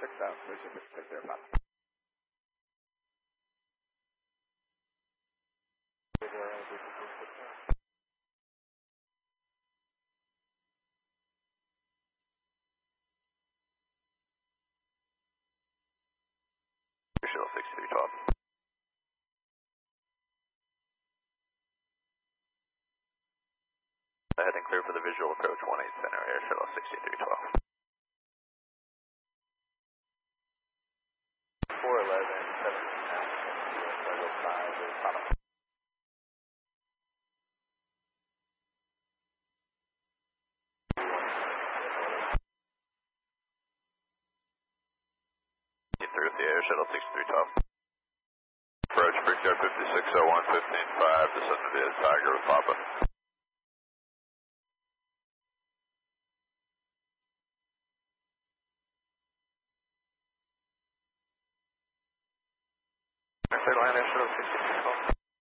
Check that. Check there, Pop. Shuttle 6312. Ahead and clear for the visual approach 18 center air shuttle 6312. 411, 7 5, Through with the air shuttle 6312. Approach Brickyard 5601, 15.5, descend via Tiger with Papa. Clear line air shuttle 6312.